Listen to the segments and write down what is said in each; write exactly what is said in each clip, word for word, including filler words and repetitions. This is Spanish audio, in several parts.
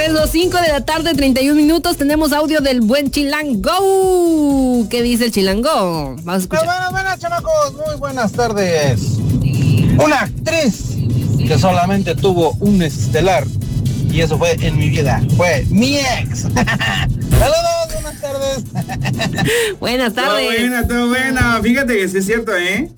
las cinco de la tarde, treinta y un minutos. Tenemos audio del buen Chilango. ¿Qué dice el Chilango? Vamos a escuchar. Buenas, buenas, chamacos. Muy buenas tardes. Una actriz que solamente tuvo un estelar, y eso fue en mi vida, fue mi ex. Saludos, buenas tardes. Buenas tardes. Todo buena, todo buena. Fíjate que sí es cierto, ¿eh?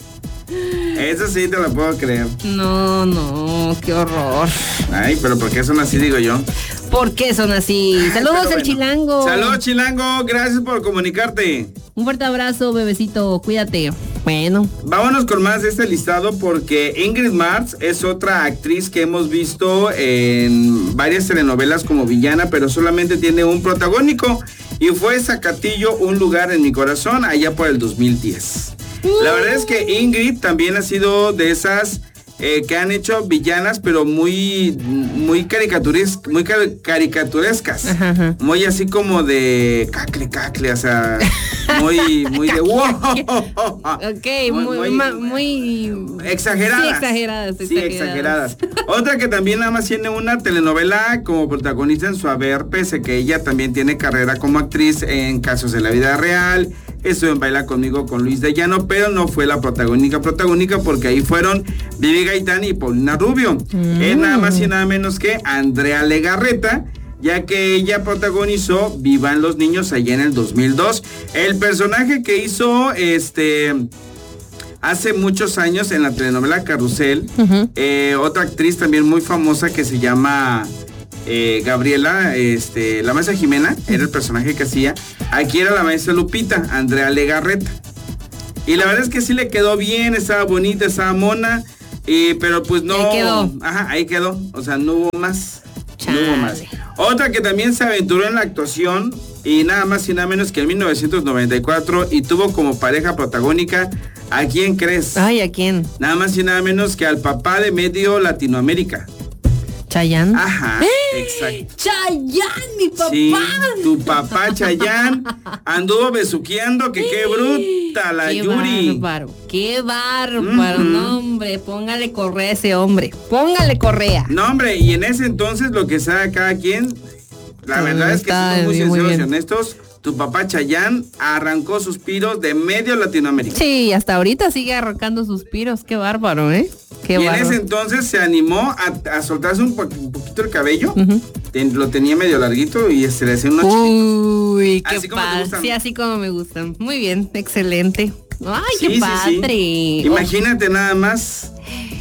Eso sí te lo puedo creer. No, no, qué horror. Ay, pero ¿por qué son así, digo yo? ¿Por qué son así? Saludos al bueno. Chilango. Saludos, Chilango. Gracias por comunicarte. Un fuerte abrazo, bebecito. Cuídate. Bueno. Vámonos con más de este listado porque Ingrid Martz es otra actriz que hemos visto en varias telenovelas como villana, pero solamente tiene un protagónico y fue Zacatillo, un lugar en mi corazón, allá por el dos mil diez. La verdad es que Ingrid también ha sido de esas eh, que han hecho villanas, pero muy, muy caricaturescas, muy car- caricaturescas. Ajá, ajá. Muy así como de cacle, cacle, o sea, muy, muy de wow. Ok, muy, muy, ma, muy exageradas. Sí, exageradas, Sí, exageradas. Otra que también nada más tiene una telenovela como protagonista en su haber, pese que ella también tiene carrera como actriz en Casos de la Vida Real. Estuvo en Baila Conmigo con Luis de Llano, pero no fue la protagónica protagónica porque ahí fueron Vivi Gaitán y Paulina Rubio. Mm. Es nada más y nada menos que Andrea Legarreta, ya que ella protagonizó Vivan los Niños allá en el dos mil dos. El personaje que hizo este hace muchos años en la telenovela Carrusel, uh-huh. eh, otra actriz también muy famosa que se llama eh, Gabriela, este, la maestra Jimena, era el personaje que hacía. Aquí era la maestra Lupita, Andrea Legarreta. Y la verdad es que sí le quedó bien, estaba bonita, estaba mona, eh, pero pues no... Ahí quedó. Ajá, ahí quedó, o sea, no hubo más. No hubo más. Otra que también se aventuró en la actuación y nada más y nada menos que en mil novecientos noventa y cuatro y tuvo como pareja protagónica, ¿a quién crees? Ay, ¿a quién? Nada más y nada menos que al papá de medio Latinoamérica. ¿Chayanne? Ajá, ¡Eh! exacto. ¡Chayanne, mi papá! Sí, tu papá Chayanne anduvo besuqueando, que qué bruta la qué Yuri. Qué bárbaro, qué bárbaro, uh-huh. No, hombre, póngale correa a ese hombre, póngale correa. No, hombre, y en ese entonces lo que sabe cada quien, la sí, verdad es que somos muy sinceros y honestos, tu papá Chayanne arrancó suspiros de medio Latinoamérica. Sí, hasta ahorita sigue arrancando suspiros, qué bárbaro, ¿eh? Qué y bárbaro. En ese entonces se animó a, a soltarse un, po- un poquito el cabello, uh-huh. Ten, lo tenía medio larguito y se le hacía unos Uy, chiquitos. qué padre. Sí, así como me gustan. Muy bien, excelente. Ay, sí, qué sí, padre. Sí. Imagínate oh. nada más.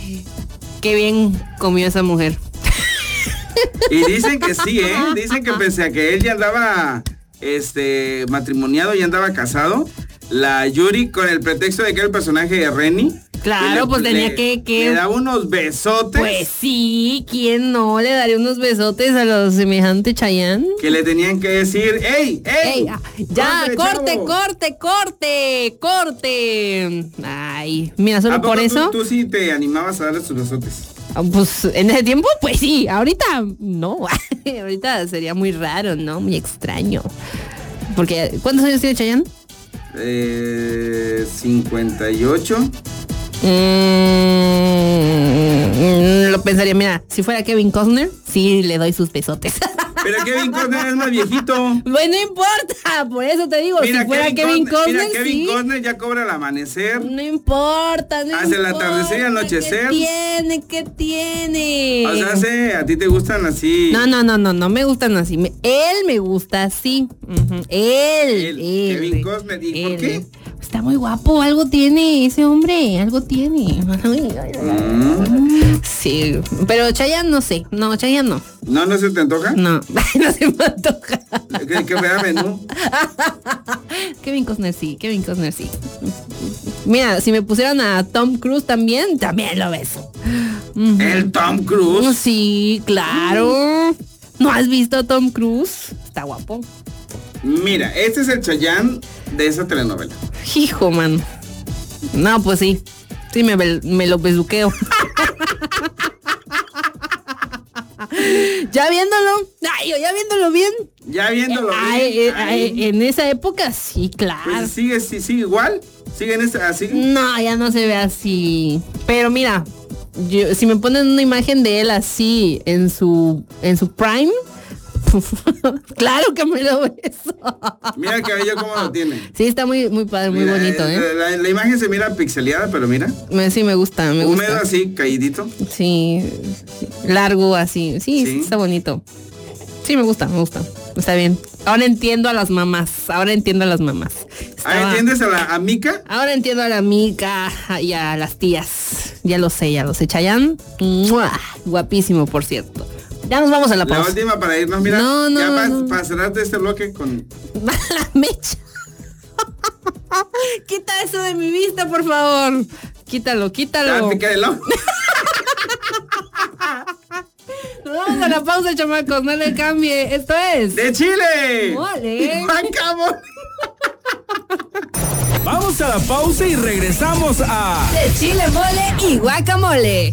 Qué bien comió esa mujer. Y dicen que sí, ¿eh? Dicen que pese a que él ya andaba este matrimoniado, ya andaba casado, la Yuri, con el pretexto de que era el personaje de Reni, claro, le, pues tenía le, que, que... Le daba unos besotes. Pues sí, ¿quién no le daría unos besotes a los semejante Chayanne? Que le tenían que decir, ¡ey, ey! ey ya, corte, chavo. corte, corte, corte. Ay, mira, solo por eso... Tú, tú sí te animabas a darle sus besotes? Pues en ese tiempo, pues sí. Ahorita no. Ahorita sería muy raro, ¿no? Muy extraño. Porque, ¿cuántos años tiene Chayanne? Eh, cincuenta y ocho. Mm, lo pensaría, mira, si fuera Kevin Costner, sí le doy sus besotes. Pero Kevin Costner es más viejito. Bueno, no importa, por eso te digo, mira, si fuera Kevin, Kevin Costner, Costner mira, Kevin sí. Costner ya cobra el amanecer. No importa, no hace importa. el atardecer y anochecer. ¿Qué tiene? ¿Qué tiene? O sea, sé, a ti te gustan así. No, no, no, no, no me gustan así. Me, él me gusta así. Uh-huh. Él, él, él. Kevin Costner. ¿Y él, por qué? Está muy guapo, algo tiene ese hombre, algo tiene. Mm. Sí, pero Chayanne no sé, no, Chayanne no. ¿No, no se te antoja? No, no se me antoja. ¿Qué, qué fea menú? Kevin Costner sí, Kevin Costner sí. Mira, si me pusieran a Tom Cruise también, también lo beso. Uh-huh. ¿El Tom Cruise? Sí, claro. ¿No has visto a Tom Cruise? Está guapo. Mira, este es el Chayanne de esa telenovela. Hijo, man. No, pues sí. Sí, me, me lo besuqueo. Ya viéndolo. Ay, ya viéndolo bien. Ya viéndolo ay, bien. Ay, ay, en esa época, sí, claro. Pues sigue, sí, sigue igual. Sigue en esa, así. No, ya no se ve así. Pero mira, yo, si me ponen una imagen de él así en su, en su prime, Claro que me lo beso. Mira el cabello cómo lo tiene. Sí, está muy, muy padre, muy mira, bonito, ¿eh? La, la imagen se mira pixeleada, pero mira. Me, sí, me gusta, me húmedo gusta. así, caídito. Sí, sí, largo así. Sí, sí, está bonito. Sí, me gusta, me gusta. Está bien. Ahora entiendo a las mamás. Ahora entiendo a las mamás. Estaba... ¿Ah, entiendes a la a Mica? Ahora entiendo a la Mica y a las tías. Ya lo sé, ya lo sé. Chayanne, ¡mua! Guapísimo, por cierto. Ya nos vamos a la pausa. La última para irnos, mira. No, no, ya para no. pa cerrarte este bloque con... La mecha. Quita eso de mi vista, por favor. Quítalo, quítalo. Nos vamos a la pausa, chamacos. No le cambie. Esto es... ¡De Chile! ¡Mole! ¡Guacamole! Vamos a la pausa y regresamos a... De Chile, mole y guacamole.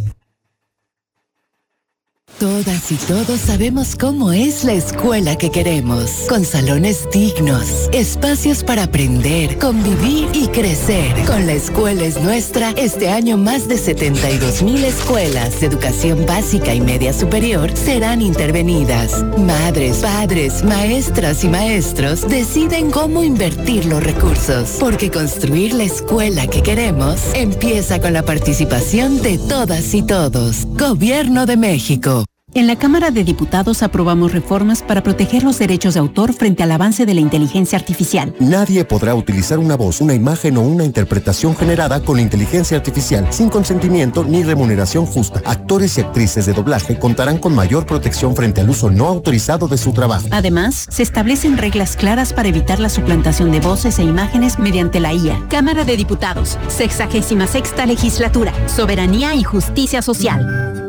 Todas y todos sabemos cómo es la escuela que queremos, con salones dignos, espacios para aprender, convivir y crecer. Con La Escuela es Nuestra, este año más de setenta y dos mil escuelas de educación básica y media superior serán intervenidas. Madres, padres, maestras y maestros deciden cómo invertir los recursos, porque construir la escuela que queremos empieza con la participación de todas y todos. Gobierno de México. En la Cámara de Diputados aprobamos reformas para proteger los derechos de autor frente al avance de la inteligencia artificial. Nadie podrá utilizar una voz, una imagen o una interpretación generada con inteligencia artificial sin consentimiento ni remuneración justa. Actores y actrices de doblaje contarán con mayor protección frente al uso no autorizado de su trabajo. Además, se establecen reglas claras para evitar la suplantación de voces e imágenes mediante la I A. Cámara de Diputados, sexagésima sexta legislatura, soberanía y justicia social.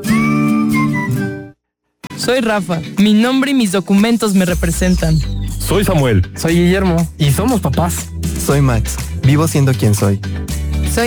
Soy Rafa. Mi nombre y mis documentos me representan. Soy Samuel. Soy Guillermo. Y somos papás. Soy Max. Vivo siendo quien soy.